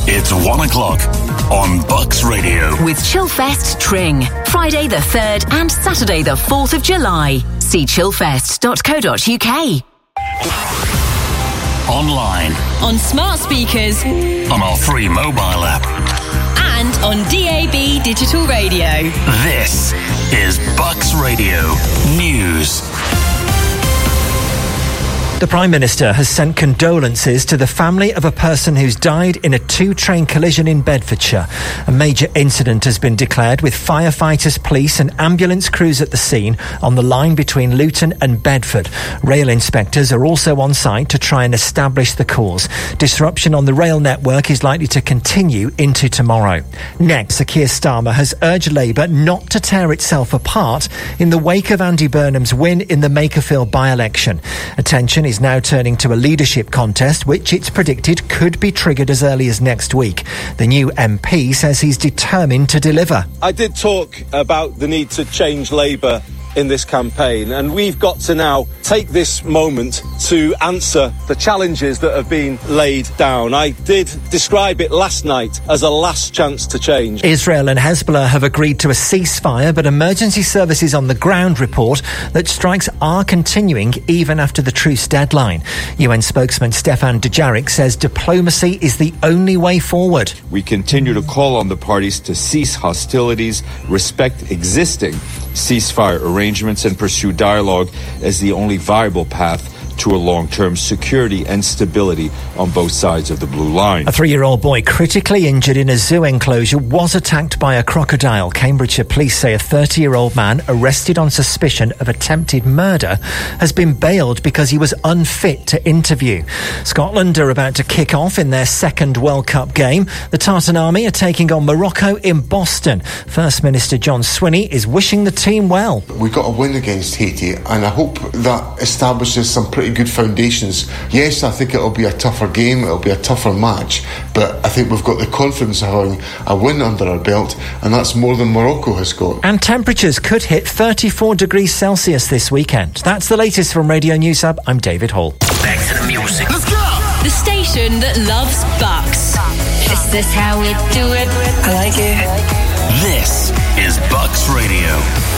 It's 1 o'clock on Bucks Radio. With Chillfest Tring. Friday the 3rd and Saturday the 4th of July. See chillfest.co.uk. Online. On smart speakers. On our free mobile app. And on DAB digital radio. This is Bucks Radio News. The Prime Minister has sent condolences to the family of a person who's died in a two-train collision in Bedfordshire. A major incident has been declared with firefighters, police and ambulance crews at the scene on the line between Luton and Bedford. Rail inspectors are also on site to try and establish the cause. Disruption on the rail network is likely to continue into tomorrow. Next, Sir Keir Starmer has urged Labour not to tear itself apart in the wake of Andy Burnham's win in the Makerfield by-election. Attention is now turning to a leadership contest, which it's predicted could be triggered as early as next week. The new MP says he's determined to deliver. I did talk about the need to change Labour in this campaign, and we've got to now take this moment to answer the challenges that have been laid down. I did describe it last night as a last chance to change. Israel and Hezbollah have agreed to a ceasefire, but emergency services on the ground report that strikes are continuing even after the truce deadline. UN spokesman Stefan Dujarric says diplomacy is the only way forward. We continue to call on the parties to cease hostilities, respect existing ceasefire arrangements and pursue dialogue as the only viable path to a long-term security and stability on both sides of the blue line. A 3-year-old boy critically injured in a zoo enclosure was attacked by a crocodile. Cambridgeshire police say a 30-year-old man arrested on suspicion of attempted murder has been bailed because he was unfit to interview. Scotland are about to kick off in their second World Cup game. The Tartan Army are taking on Morocco in Boston. First Minister John Swinney is wishing the team well. We got a win against Haiti, and I hope that establishes some pretty good foundations. Yes, I think it'll be a tougher game, it'll be a tougher match, but I think we've got the confidence of having a win under our belt, and that's more than Morocco has got. And temperatures could hit 34 degrees Celsius this weekend. That's the latest from Radio News Hub. I'm David Hall. Back to the music. Let's go! The station that loves Bucks. Is this how we do it? I like it. This is Bucks Radio.